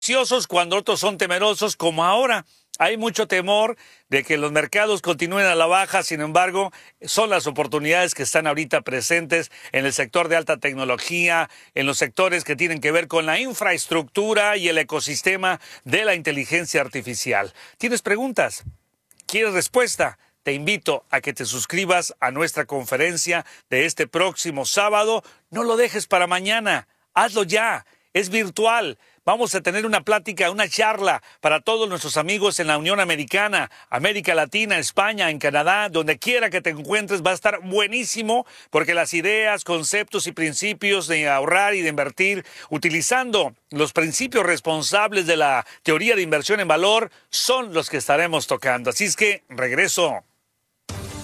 Ansiosos cuando otros son temerosos, como ahora. Hay mucho temor de que los mercados continúen a la baja, sin embargo, son las oportunidades que están ahorita presentes en el sector de alta tecnología, en los sectores que tienen que ver con la infraestructura y el ecosistema de la inteligencia artificial. ¿Tienes preguntas? ¿Quieres respuesta? Te invito a que te suscribas a nuestra conferencia de este próximo sábado. No lo dejes para mañana. Hazlo ya. Es virtual. Vamos a tener una plática, una charla para todos nuestros amigos en la Unión Americana, América Latina, España, en Canadá, donde quiera que te encuentres. Va a estar buenísimo porque las ideas, conceptos y principios de ahorrar y de invertir utilizando los principios responsables de la teoría de inversión en valor son los que estaremos tocando. Así es que regreso.